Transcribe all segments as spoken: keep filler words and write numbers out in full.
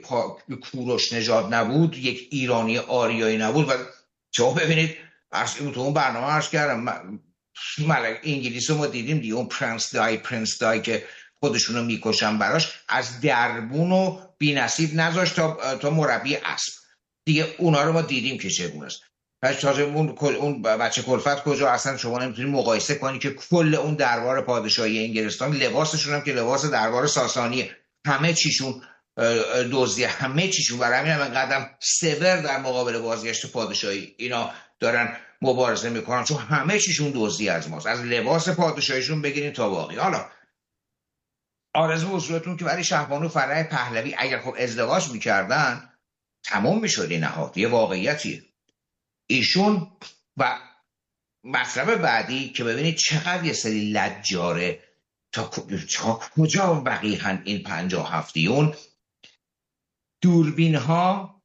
پا... کوروش نژاد نبود، یک ایرانی آریایی نبود. و شما ببینید تو اون برنامه عرض کردم ملک انگلیس رو ما دیدیم دیگه، اون پرنس دای پرنس دای که خودشونو میکشن براش، از دربون و بی نصیب نذاشت تا تا مربی اسب دیگه. اونا رو ما دیدیم که چگونه است. پس تازه اون اون بچه کلفت کجا، اصلا شما نمیتونید مقایسه کنی که کل اون دربار پادشاهی انگلستان لباسشون هم که لباس دربار ساسانیه، همه چیشون دزدی، همه چیشون. برای همین هم قدم سور در مقابل بازگشت پادشاهی اینا دارن مبارزه میکنن، چون همه چیشون دزدی از ماست، از لباس پادشاهیشون بگیرین تا باقی. حالا آرزو حضورتون که برای شهبانو فرح پهلوی اگر خب ازدواج میکردن تمام میشد این نهاد، یه واقعیتیه. ایشون و مطلب بعدی که ببینید چقدر یه سری لجاره، تا کجا وقیحن این پنجاه هفتیون. دوربین ها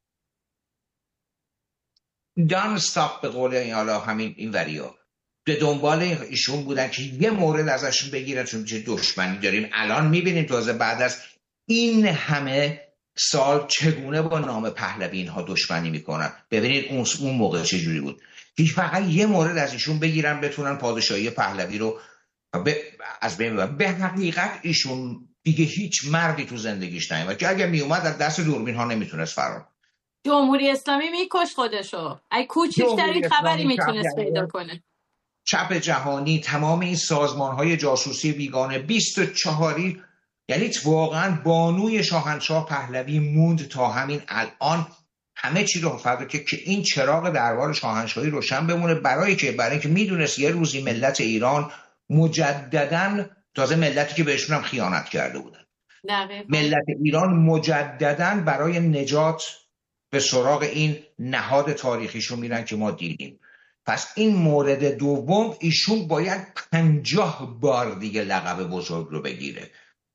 دان استاپ به قول این حالا همین این وریا به دنبال ایشون بودن که یه مورد ازشون بگیرن، چون چه دشمنی داریم. الان میبینیم تازه بعد از این همه سال چگونه با نام پهلوی اینها دشمنی میکنن. ببینید اون اون موقع چه جوری بود که فقط یه مورد از ایشون بگیرن بتونن پادشاهی پهلوی رو ب... از بین ببرن. به حقیقت ایشون دیگه هیچ مردی تو زندگیش نیومد که اگه میومد از دست دوربین ها نمیتونست فرار. جمهوری اسلامی میکش خودشو، ای کوچکترین خبری میتونست پیدا کنه. چپ جهانی، تمام این سازمان های جاسوسی بیگانه، بیست و چهاری، یعنی واقعا بانوی شاهنشاه پهلوی موند تا همین الان همه چی رو فدا که که این چراغ دربار شاهنشاهی روشن بمونه. برای که برای اینکه میدونست یه روزی ملت ایران مجدداً، تازه ملتی که بهشون هم خیانت کرده بودن، دقیقا. ملت ایران مجدداً برای نجات به سراغ این نهاد تاریخیشون میرن که ما دیدیم. پس این مورد دوم، ایشون باید پنجاه بار دیگه لقب بزرگ رو بگیره،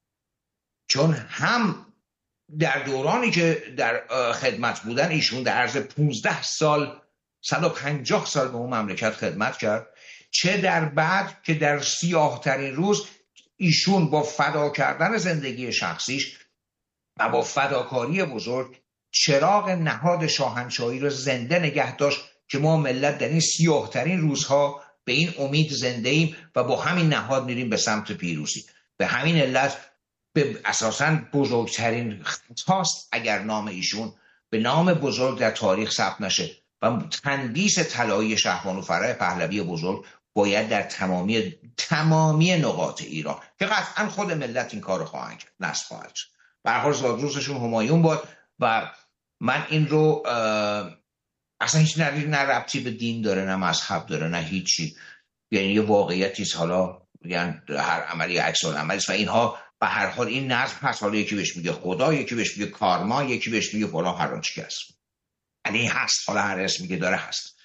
چون هم در دورانی که در خدمت بودن ایشون در عرض پانزده سال صد و پنجاه سال به اون مملکت خدمت کرد، چه در بعد که در سیاه ترین روز ایشون با فدا کردن زندگی شخصیش و با فداکاری بزرگ چراغ نهاد شاهنشاهی رو زنده نگه داشت که ما ملت در این سیاه ترین روزها به این امید زنده ایم و با همین نهاد میریم به سمت پیروزی. به همین علت به اساساً بزرگترین خطاست اگر نام ایشون به نام بزرگ در تاریخ ثبت نشه و تندیس طلایی شهبانو فرح پهلوی بزرگ باید در تمامی تمامی نقاط ایران که قطعاً خود ملت این کار خواهند کرد نصب خواهد شد. به هر حال زادروزشون همایون باد. و من این رو اصلا هیچ نه ربطی به دین داره، نه مذهب داره، نه هیچی، یعنی یه واقعیتی است. حالا یعنی هر عملی عکس العملی است و اینها به هر حال این نظم هست. حالا یکی بهش میگه خدا، یکی بهش میگه کارما، یکی بهش میگه فلان، هر چی هست، یعنی هست. حالا هر اسم میگه داره هست.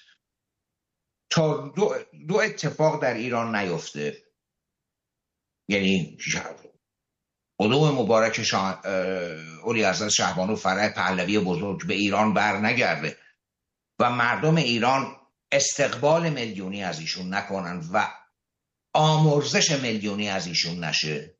تا دو, دو اتفاق در ایران نیفته، یعنی قدوم مبارک شاه اولی حضرت شهبانو فرح پهلوی بزرگ به ایران بر نگرده و مردم ایران استقبال میلیونی از ایشون نکنن و آمرزش میلیونی از ایشون نشه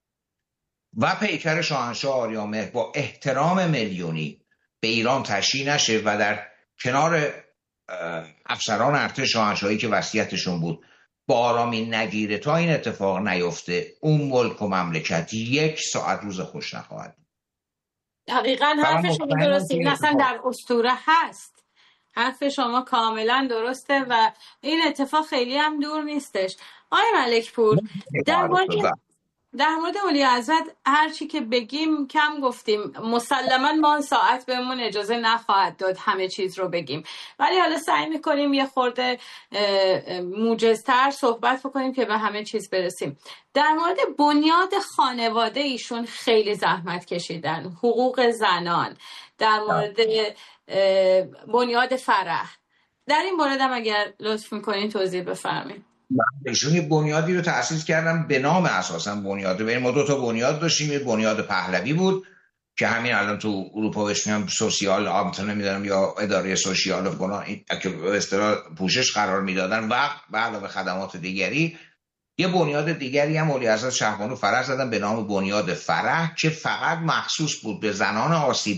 و پیکر شاهنشاه آریامهر با احترام میلیونی به ایران تشییع نشه و در کنار افسران ارتش شاهنشاهی که وصیتشون بود با آرامی نگیره، تا این اتفاق نیفته اون ملک و مملکت یک ساعت روز خوش نخواهد. دقیقاً حرف شما درسته، این اصلا در اسطوره هست. حرف شما کاملا درسته و این اتفاق خیلی هم دور نیستش. آقای ملکپور، در مورد در مورد اولیعظرت هر چی که بگیم کم گفتیم. مسلماً ما ساعت بهمون اجازه نخواهد داد همه چیز رو بگیم، ولی حالا سعی میکنیم یه خورده موجزتر صحبت بکنیم که به همه چیز برسیم. در مورد بنیاد خانواده ایشون خیلی زحمت کشیدن، حقوق زنان، در مورد بنیاد فرح، در این مورد هم اگر لطف میکنین توضیح بفرمایید. ایشون یه بنیادی رو تأسیس کردن به نام اساسا بنیاد. ببین ما دو تا بنیاد داشتیم، یه بنیاد پهلوی بود که همین الان تو اروپا بهش میگن سوسیال آمت نمیدونم یا اداره سوشیال و فلان که به اصطلاح پوشش قرار میدادن و به علاوه خدمات دیگری. یه بنیاد دیگری هم اولی حضرت شهبانو فرح زدن به نام بنیاد فرح که فقط مخصوص بود به زنان آسیب